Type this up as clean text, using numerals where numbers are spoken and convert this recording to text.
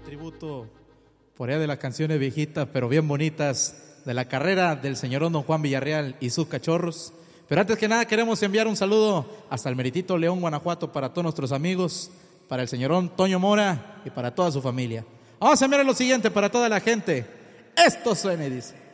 tributo por allá de las canciones viejitas, pero bien bonitas, de la carrera del señorón don Juan Villarreal y sus cachorros. Pero antes que nada queremos enviar un saludo hasta el meritito León, Guanajuato, para todos nuestros amigos, para el señorón Toño Mora y para toda su familia. Vamos a enviar lo siguiente para toda la gente. Esto suena y dice: